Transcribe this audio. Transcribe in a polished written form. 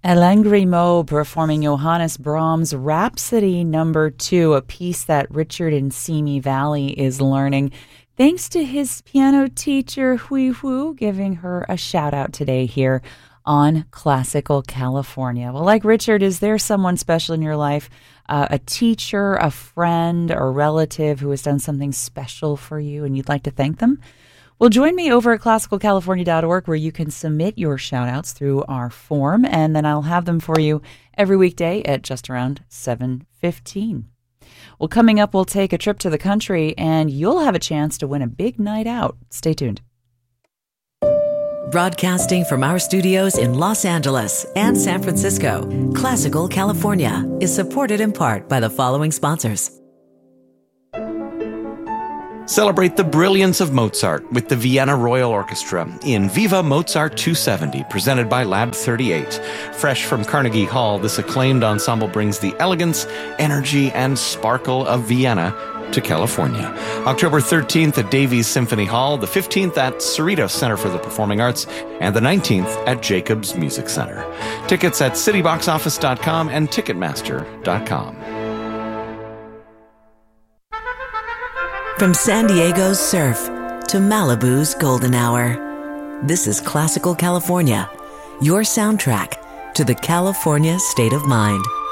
Alain Grimaud performing Johannes Brahms' Rhapsody No. 2, a piece that Richard in Simi Valley is learning thanks to his piano teacher, Hui Hu, giving her a shout out today here on Classical California. Well, like Richard, is there someone special in your life, a teacher, a friend, or relative who has done something special for you and you'd like to thank them? Well, join me over at classicalcalifornia.org where you can submit your shout-outs through our form, and then I'll have them for you every weekday at just around 7:15. Well, coming up, we'll take a trip to the country, and you'll have a chance to win a big night out. Stay tuned. Broadcasting from our studios in Los Angeles and San Francisco, Classical California is supported in part by the following sponsors. Celebrate the brilliance of Mozart with the Vienna Royal Orchestra in Viva Mozart 270, presented by Lab 38. Fresh from Carnegie Hall, this acclaimed ensemble brings the elegance, energy, and sparkle of Vienna to California. October 13th at Davies Symphony Hall, the 15th at Cerritos Center for the Performing Arts, and the 19th at Jacobs Music Center. Tickets at cityboxoffice.com and ticketmaster.com. From San Diego's surf to Malibu's golden hour, this is Classical California, your soundtrack to the California state of mind.